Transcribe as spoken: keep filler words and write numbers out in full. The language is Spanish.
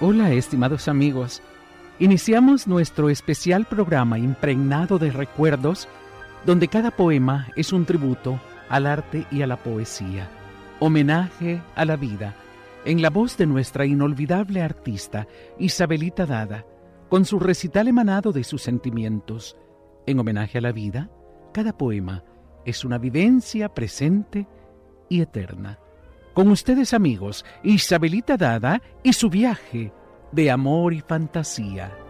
Hola, estimados amigos. Iniciamos nuestro especial programa impregnado de recuerdos, donde cada poema es un tributo al arte y a la poesía, homenaje a la vida, en la voz de nuestra inolvidable artista Isabelita Dada, con su recital emanado de sus sentimientos. En homenaje a la vida, cada poema es una vivencia presente y eterna. Con ustedes, amigos, Isabelita Dada y su viaje de amor y fantasía.